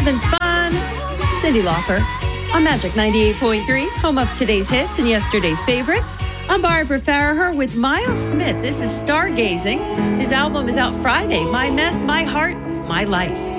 having fun. Cyndi Lauper on Magic 98.3, home of today's hits and yesterday's favorites. I'm Barbara Farraher with Miles Smith. This is Stargazing. His album is out Friday. My Mess, My Heart, My Life.